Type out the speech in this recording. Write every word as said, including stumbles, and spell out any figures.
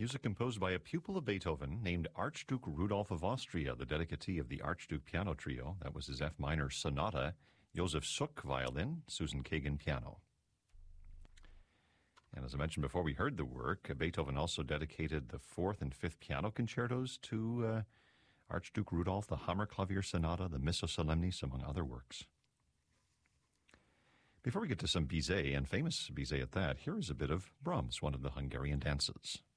Music composed by a pupil of Beethoven named Archduke Rudolph of Austria, the dedicatee of the Archduke Piano Trio. That was his F minor sonata. Josef Suk, violin, Susan Kagan, piano. And as I mentioned before we heard the work, Beethoven also dedicated the fourth and fifth piano concertos to uh, Archduke Rudolph, the Hammerklavier Sonata, the Missa Solemnis, among other works. Before we get to some Bizet, and famous Bizet at that, here is a bit of Brahms, one of the Hungarian dances.